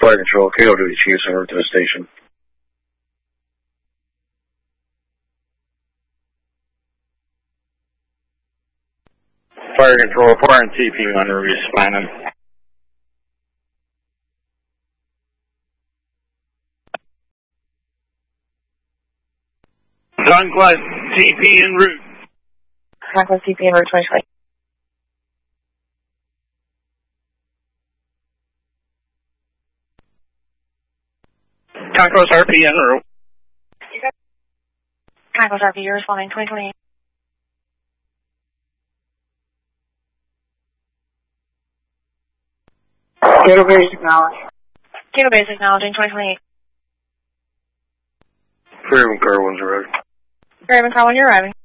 Fire Control, Cato Duty Chief, send to the station. Fire Control, reporting TP under responding. Conquest TP en route. Conquest TP en route 2020. Conquest RP en route. Conquest RP, you're responding 2028. Cato Base acknowledged. Cato Base acknowledging 2028. Raven Car 1's arriving. Raven Car 1, you're arriving.